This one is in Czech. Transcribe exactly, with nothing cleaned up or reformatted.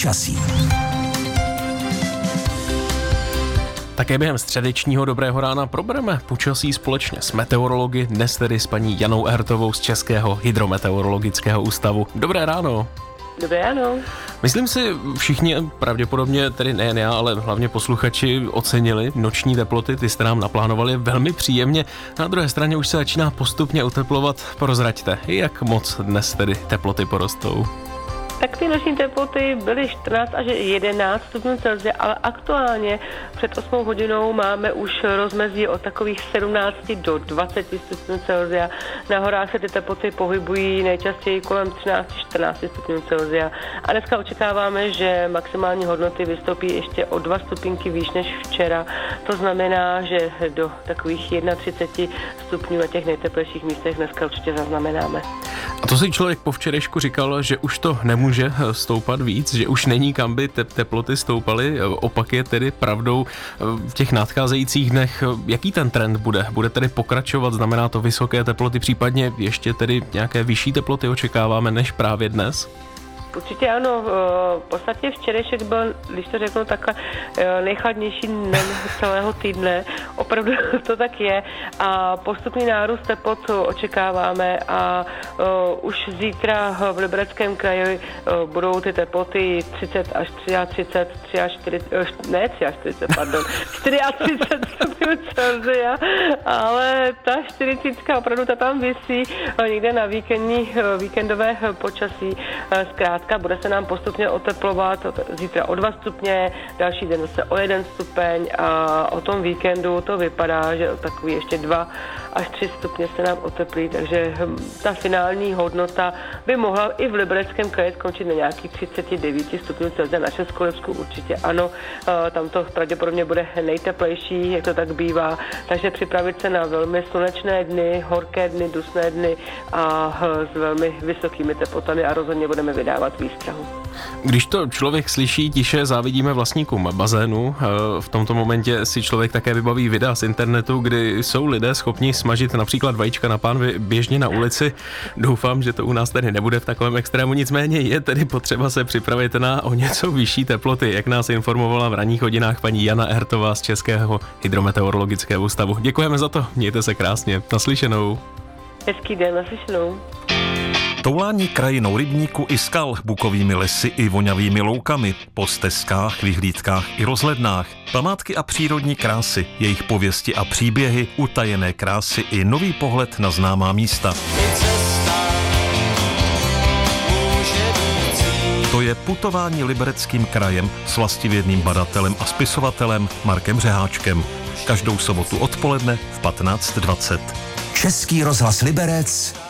počasí. Také během středečního dobrého rána probereme počasí společně s meteorology, dnes tedy s paní Janou Ertovou z Českého hydrometeorologického ústavu. Dobré ráno. Dobré ráno. Myslím si, všichni pravděpodobně, tedy nejen já, ale hlavně posluchači ocenili noční teploty, ty jste nám naplánovali velmi příjemně. Na druhé straně už se začíná postupně oteplovat. Prozraďte, jak moc dnes tedy teploty porostou? Tak ty noční teploty byly čtrnáct až jedenáct stupňů Celsia, ale aktuálně před osmou hodinou máme už rozmezí od takových sedmnáct do dvacet stupňů Celsia. Na horách se ty teploty pohybují nejčastěji kolem třináct až čtrnáct stupňů Celsia. A dneska očekáváme, že maximální hodnoty vystoupí ještě o dva stupínky výš než včera. To znamená, že do takových třicet jedna stupňů na těch nejteplejších místech dneska určitě zaznamenáme. A to si člověk po včerejšku říkal, že už to nemůže stoupat víc, že už není kam by te- teploty stoupaly. Opak je tedy pravdou v těch nadcházejících dnech. Jaký ten trend bude? Bude tedy pokračovat? Znamená to vysoké teploty, případně ještě tedy nějaké vyšší teploty očekáváme než právě dnes? Určitě ano, v podstatě včerejšek byl, když to řeknu takhle, nejchladnější den celého týdne, opravdu to tak je a postupný nárůst teplot očekáváme a uh, už zítra v Libereckém kraji uh, budou ty teploty třicet až třicet tři, čtyřicet, ne čtyřicet, pardon, třicet čtyři stupňů Celsia, ale ta čtyřicítka opravdu ta tam visí uh, někde na víkendní, uh, víkendové počasí, uh, zkrátka bude se nám postupně oteplovat, zítra o dva stupně, další den zase o jeden stupeň a o tom víkendu to vypadá, že takový ještě dva až tři stupně se nám oteplí, takže ta finální hodnota by mohla i v Libereckém kraji skončit na nějakých třicet devět stupňů Celsia. Na Českolipsku určitě ano, tam to pravděpodobně bude nejteplejší, jak to tak bývá, takže připravit se na velmi slunečné dny, horké dny, dusné dny a s velmi vysokými teplotami a rozhodně budeme vydávat výstrahu. Když to člověk slyší tiše, závidíme vlastníkům bazénu. V tomto momentě si člověk také vybaví videa z internetu, kdy jsou lidé schopni smažit například vajíčka na pánvi běžně na ulici. Doufám, že to u nás tedy nebude v takovém extrému, nicméně je tedy potřeba se připravit na o něco vyšší teploty, jak nás informovala v ranních hodinách paní Jana Ertová z Českého hydrometeorologického ústavu. Děkujeme za to, mějte se krásně, naslyšenou. Hezký den, naslyšenou. Toulání krajinou rybníku i skal, bukovými lesy i vonavými loukami, po stezkách, vyhlídkách i rozhlednách, památky a přírodní krásy, jejich pověsti a příběhy, utajené krásy i nový pohled na známá místa. To je putování Libereckým krajem s vlastivědným badatelem a spisovatelem Markem Řeháčkem. Každou sobotu odpoledne v patnáct dvacet. Český rozhlas Liberec